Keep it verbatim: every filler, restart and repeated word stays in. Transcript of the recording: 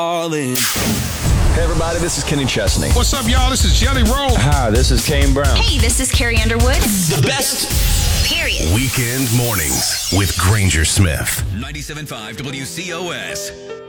Hey everybody, this is Kenny Chesney. What's up, y'all? This is Jelly Roll. Hi, this is Kane Brown. Hey, this is Carrie Underwood. The best. Period. Weekend mornings with Granger Smith. ninety-seven point five W C O S.